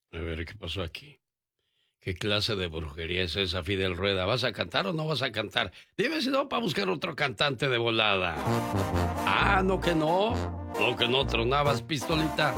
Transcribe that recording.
A ver, ¿qué pasó aquí? ¿Qué clase de brujería es esa, Fidel Rueda? ¿Vas a cantar o no vas a cantar? Dime si no, para buscar otro cantante de volada. Ah, no que no. No que no tronabas, pistolita.